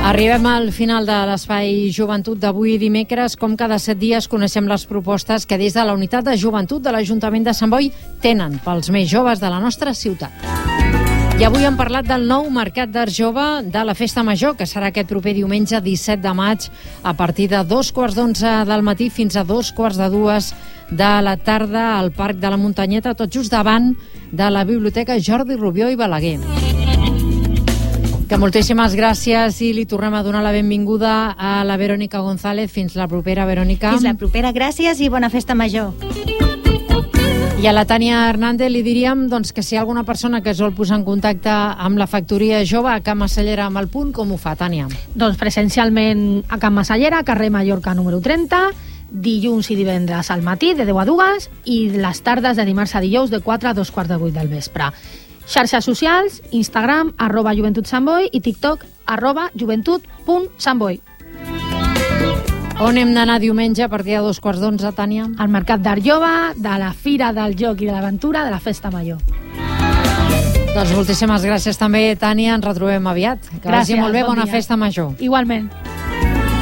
Arribem al final de l'Espai Joventut d'avui dimecres. Com cada 7 dies coneixem les propostes que des de la Unitat de Joventut de l'Ajuntament de Sant Boi tenen pels més joves de la nostra ciutat. I avui hem parlat del nou Mercat d'Art Jove de la Festa Major, que serà aquest proper diumenge 17 de maig a partir de 2:15 del matí fins a 2:45 de la tarda al Parc de la Muntanyeta, tot just davant de la Biblioteca Jordi Rubió i Balaguer. Que moltíssimes gràcies i li tornem a donar la benvinguda a la Verònica González. Fins la propera, Verònica. Fins la propera, gràcies i bona festa major. I a la Tània Hernández li diríem que si hi ha alguna persona que es vol posar en contacte amb la Factoria Jove a Can Massallera amb el Punt, com ho fa, Tània? Doncs presencialment a Can Massallera, carrer Mallorca número 30, dilluns i divendres al matí de 10 a 2 i les tardes de dimarts a dijous de 4 a 2:15 del vespre. Xarxes socials, Instagram, @joventutsantboi i TikTok, @joventut.santboi. On hem d'anar diumenge a partir de 2:15, Tània? Al Mercat d'Art Jove, de la Fira del Joc i de l'Aventura de la Festa Major. Doncs moltíssimes gràcies també, Tània. Ens retrobem aviat. Que vagi molt bé, bona festa major. Igualment.